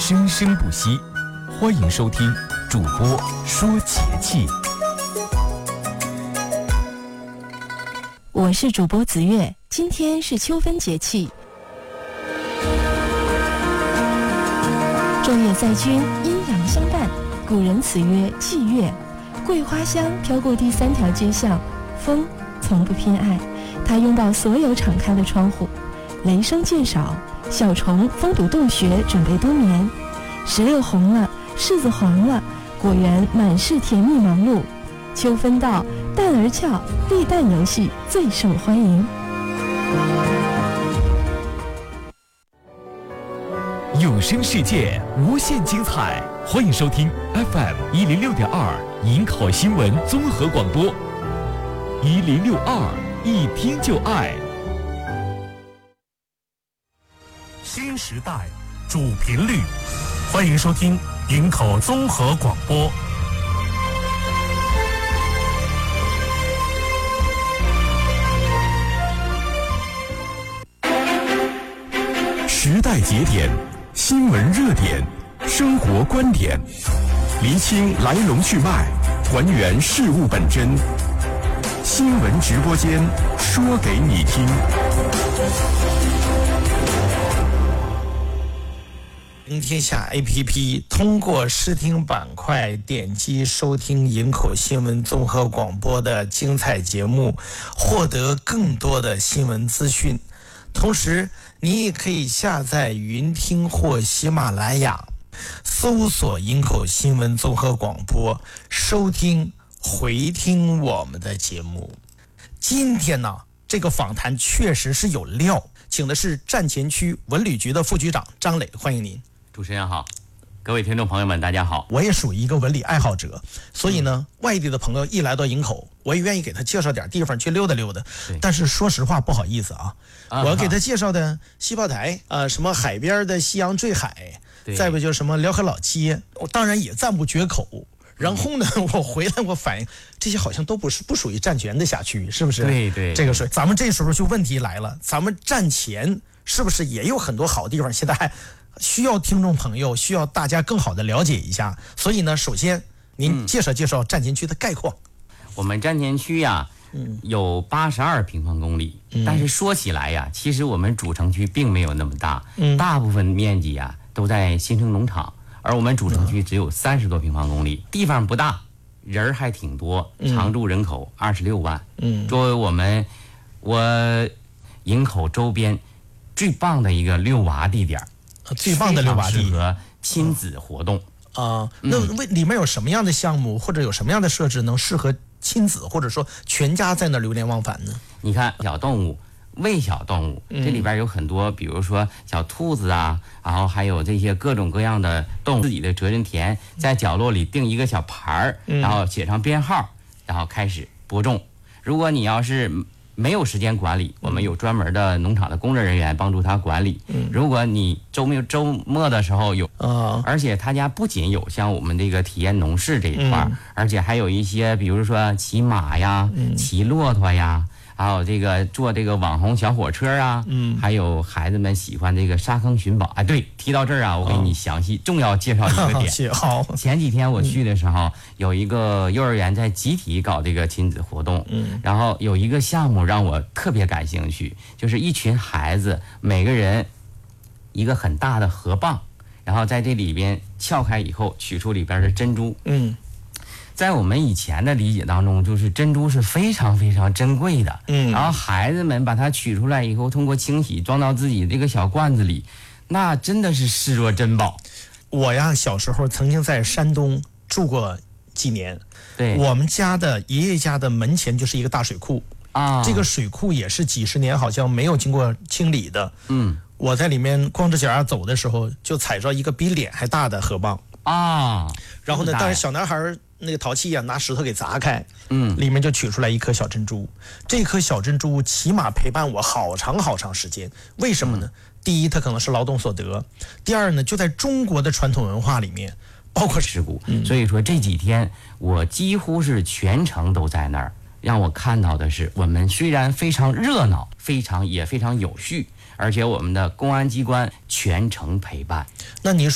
生生不息。欢迎收听主播说节气。 我是主播子月，今天是秋分节气。昼夜在君，阴阳相伴，古人词曰祭月。桂花香飘过第3条街巷，风从不偏爱，它拥抱所有敞开的窗户。雷声渐少，小虫封堵洞穴，准备冬眠。石榴红了，柿子黄了，果园满是甜蜜忙碌。秋分到，蛋儿俏，立蛋游戏最受欢迎。 有声世界，无限精彩，欢迎收听 FM106.2营口新闻综合广播，1062，一听就爱。 新时代主频率，欢迎收听营口综合广播。 时代节点，新闻热点，生活观点，厘清来龙去脉，还原事物本真。新闻直播间，说给你听。 听天下 APP 通过视听板块点击收听营口新闻综合广播的精彩节目，获得更多的新闻资讯。同时你也可以下载云听或喜马拉雅，搜索营口新闻综合广播，收听回听我们的节目。今天呢，这个访谈确实是有料，请的是站前区文旅局的副局长张磊，欢迎您。 主持人好，各位听众朋友们大家好。 我也属于一个文理爱好者，所以呢，外地的朋友一来到营口，我也愿意给他介绍点地方去溜达溜达。但是说实话不好意思啊，我给他介绍的西炮台什么海边的西洋坠海，再不就什么辽河老街，我当然也赞不绝口。然后呢，我回来我反映这些好像都不属于站前的辖区，是不是？ 对， 这个是咱们这时候就问题来了，咱们站前是不是也有很多好地方？现在还需要听众朋友，需要大家更好的了解一下。所以呢，首先您介绍介绍站前区的概况。 我们站前区呀，有82平方公里，但是说起来呀，其实我们主城区并没有那么大，大部分面积呀都在新城农场。而我们主城区只有30多平方公里，地方不大，人还挺多，常住人口26万。作为我营口周边最棒的一个遛娃地点， 最棒的遛娃地， 适合亲子活动那里面有什么样的项目或者有什么样的设置能适合亲子或者说全家在那流连忘返呢？ 你看小动物。喂小动物，这里边有很多，比如说小兔子啊，然后还有这些各种各样的动物，自己的责任田，在角落里定一个小牌儿，然后写上编号，然后开始播种。如果你要是没有时间管理，我们有专门的农场的工作人员帮助他管理。如果你周末的时候有而且他家不仅有像我们这个体验农事这一块，而且还有一些，比如说骑马呀、骑骆驼呀。还有这个坐这个网红小火车啊，还有孩子们喜欢这个沙坑寻宝。对，提到这儿啊，我给你详细重要介绍一个点。 好， 前几天我去的时候，有一个幼儿园在集体搞这个亲子活动，然后有一个项目让我特别感兴趣，就是一群孩子每个人一个很大的河蚌，然后在这里边撬开以后取出里边的珍珠。在我们以前的理解当中，就是珍珠是非常非常珍贵的。然后孩子们把它取出来以后，通过清洗装到自己这个小罐子里，那真的是视若珍宝。 我呀，小时候曾经在山东住过几年，对，我们家的爷爷家的门前就是一个大水库啊，这个水库也是几十年好像没有经过清理的。我在里面光着脚走的时候，就踩着一个比脸还大的河蚌啊，然后呢，但是小男孩那个淘气呀，拿石头给砸开，里面就取出来一颗小珍珠。这颗小珍珠起码陪伴我好长好长时间。为什么呢？第一，它可能是劳动所得；第二呢，就在中国的传统文化里面，包括持股。所以说这几天我几乎是全程都在那儿，让我看到的是，我们虽然非常热闹，也非常有序，而且我们的公安机关全程陪伴。 那你